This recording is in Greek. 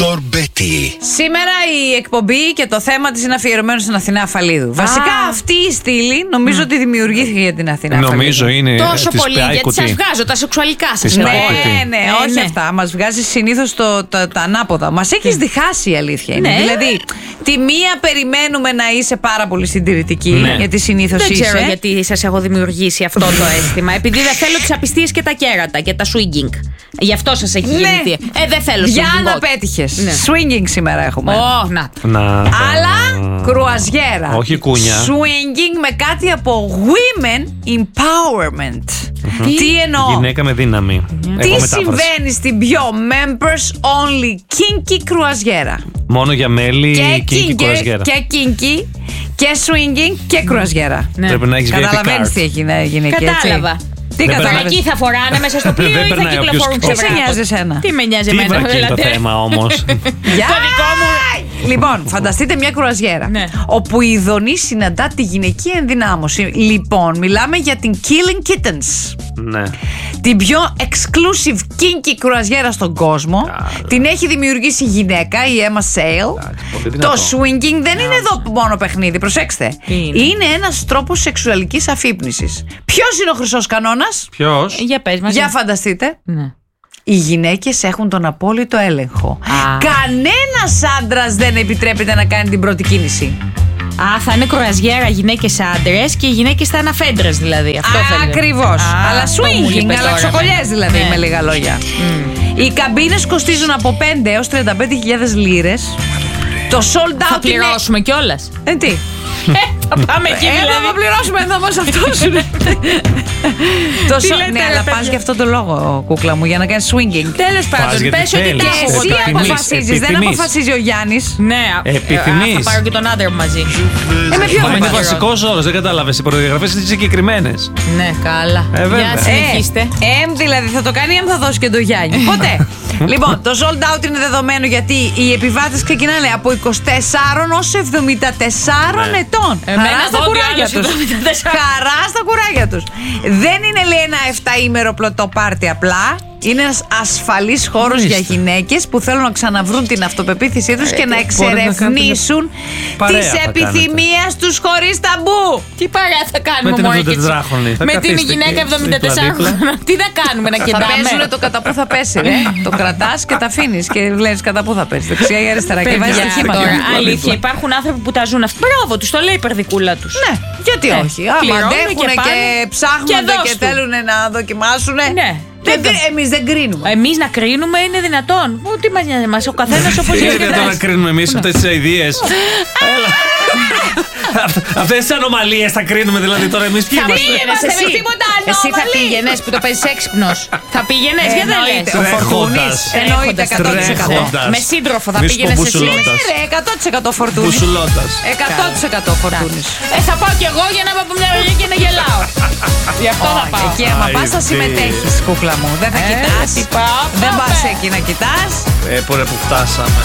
Dr. Betty. Σήμερα η εκπομπή και το θέμα της είναι αφιερωμένο στην Αθηνά Αφαλίδου. Βασικά αυτή η στήλη νομίζω ότι δημιουργήθηκε για την Αθηνά Αφαλίδου. Νομίζω είναι. Τόσο πολύ, γιατί σας βγάζω τα σεξουαλικά σας. Ναι, όχι αυτά. Μας βγάζει συνήθως τα ανάποδα. Μας έχεις διχάσει, η αλήθεια είναι. Δηλαδή, τη μία περιμένουμε να είσαι πάρα πολύ συντηρητική, γιατί συνήθως είσαι. Δεν ξέρω γιατί σας έχω δημιουργήσει αυτό το αίσθημα. Επειδή δεν θέλω τις απιστίες και τα κέρατα και τα swinging. Γι' αυτό σας έχει γεννηθεί. Δεν θέλω swinging. Διάννα, πέτυχες. Swinging σήμερα έχουμε. Αλλά κρουαζιέρα. Όχι κούνια. Swinging με κάτι από women empowerment. Τι εννοώ? Γυναίκα με δύναμη. Τι συμβαίνει στην πιο members only kinky κρουαζιέρα? Μόνο για μέλη kinky κρουαζιέρα. Και kinky και swinging και κρουαζιέρα. Πρέπει να έχεις VIP card. Καταλαβαίνεις τι έχει γυναίκη, έτσι? Κατάλαβα. Τι κατάλαβες? Εκεί θα φοράνε μέσα στο πλοίο ή θα κυκλοφορούν ξεβράκο? Τι σε νοιάζει εσένα? Τι με νοιάζει εμένα? Τι είναι το θέμα όμως? Το δικό μου. Λοιπόν, φανταστείτε μια κρουαζιέρα όπου η ειδονή συναντά τη γυναική ενδυνάμωση. Λοιπόν, μιλάμε για την Killing Kittens. Ναι. Την πιο exclusive kinky κρουαζιέρα στον κόσμο. Την έχει δημιουργήσει γυναίκα, η Emma Sale. Το swinging δεν είναι εδώ μόνο παιχνίδι, προσέξτε. Είναι ένας τρόπος σεξουαλικής αφύπνισης. Ποιος είναι ο χρυσός κανόνας? Ποιος? Για πες μας. Για φανταστείτε. Ναι. Οι γυναίκες έχουν τον απόλυτο έλεγχο. Κανένας άντρας δεν επιτρέπεται να κάνει την πρώτη κίνηση. Θα είναι κρουαζιέρα γυναίκες άντρες και οι γυναίκες θα είναι αφέντρες δηλαδή. Ακριβώς. Αλλά swinging, αλλά ξοκολλιές δηλαδή, με λίγα λόγια. Οι καμπίνες κοστίζουν από 5 έως 35.000 λίρες. Το sold out. Θα πληρώσουμε κιόλας. Τι? Θα πάμε εκεί δηλαδή. Θα πληρώσουμε εδώ μας αυτός. Ναι, αλλά πας για αυτό το λόγο, κούκλα μου, για να κάνεις swinging. Τέλος πάντων, πες ότι και εσύ αποφασίζεις, δεν αποφασίζει ο Γιάννης. Ναι, επιθυμείς. θα πάρω και τον άντρα μου μαζί. Με ποιον? Είναι βασικός όρος, δεν κατάλαβες. Οι προδιαγραφές είναι συγκεκριμένες. Ναι, καλά. Για συνεχίστε. Δηλαδή θα το κάνει ή θα δώσει και το Γιάννη? Ποτέ. Λοιπόν, το sold out είναι δεδομένο γιατί οι επιβάτες ξεκινάνε από 24 ως 74 ετών. Χαρά στα κουράγια τους. Χαρά στα κουράγια τους. Δεν είναι, λέει, ένα 7ήμερο πλωτό πάρτι απλά. Είναι ένας ασφαλής χώρος για γυναίκες που θέλουν να ξαναβρούν την αυτοπεποίθησή τους και να εξερευνήσουν τις επιθυμίες τους χωρίς ταμπού. Τι παρέα θα κάνουμε με την γυναίκα 74 Τι να κάνουμε, να κοιτάμε? Θα παίζουν το κατά που θα πέσει, ρε. Το κρατάς και τα αφήνεις και βλέπεις κατά που θα πέσει. Δεξιά ή αριστερά και βάζεις στοιχήματα. Αλήθεια, υπάρχουν άνθρωποι που τα ζουν αυτά. Μπράβο τους, το λέει η περδικούλα τους. Ναι, γιατί όχι? Άμα αντέχουν και ψάχνονται και θέλουν να δοκιμάσουν. Εμείς δεν κρίνουμε. Εμείς να κρίνουμε είναι δυνατόν? Τι μας νοιάζει μας, ο καθένας όπως είναι δυνατόν να κρίνουμε εμείς αυτές τις αηδίες? Αυτές τις ανομαλίες θα κρίνουμε δηλαδή τώρα εμείς? Ποιοι είμαστε? Εσύ θα πήγαινες που το παίζεις έξυπνος. Θα πήγαινες, γιατί δεν λες? Ο Φορτούνης. Εννοείται 100%. Με σύντροφο θα πήγαινες εσύ? Ναι, 100% Φορτούνης. 100% Φορτούνης. Θα πάω κι εγώ για να πάω από μια λογική και να γελάω. Γι' αυτό θα πάω. Εκεί άμα πας θα συμμετέχεις, κούκλα μου. Δεν θα κοιτάς. Δεν πας εκεί να κοιτάς. Που φτάσαμε.